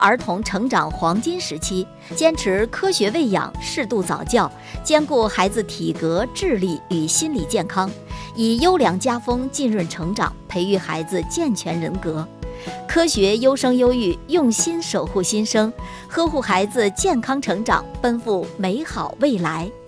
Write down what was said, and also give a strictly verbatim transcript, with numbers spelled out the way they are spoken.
儿童成长黄金时期，坚持科学喂养、适度早教，兼顾孩子体格、智力与心理健康，以优良家风浸润成长，培育孩子健全人格。科学优生优育，用心守护新生，呵护孩子健康成长，奔赴美好未来。